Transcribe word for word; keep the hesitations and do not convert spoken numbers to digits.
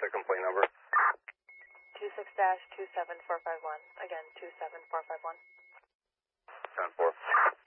the complaint number? two six dash two seven four five one. Again, two seven four five one. ten four.